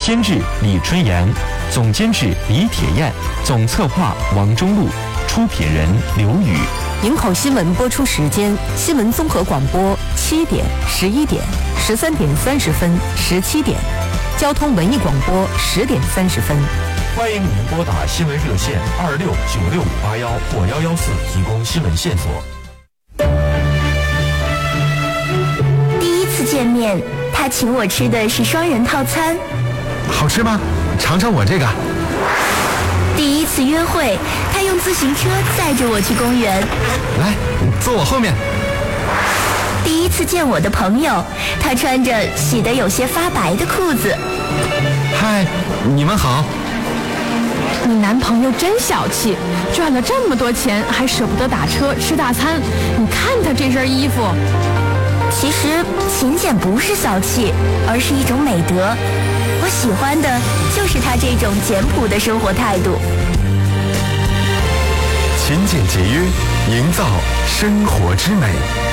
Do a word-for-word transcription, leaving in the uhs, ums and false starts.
监制李春阳，总监制李铁燕，总策划王中路，出品人刘宇。 营口新闻播出时间：新闻综合广播七点、十一点、十三点三十分、十七点；交通文艺广播十点三十分。 欢迎您拨打新闻热线二六九六五八幺或幺幺四提供新闻线索。 第一次见面，他请我吃的是双人套餐。 好吃吗？尝尝我这个。 第一次约会，他用自行车载着我去公园。 来，坐我后面。 第一次见我的朋友，他穿着洗得有些发白的裤子。 嗨，你们好。 你男朋友真小气，赚了这么多钱还舍不得打车吃大餐。你看他这身衣服。 其实勤俭不是小气，而是一种美德。我喜欢的就是他这种简朴的生活态度。 勤俭节约，营造生活之美。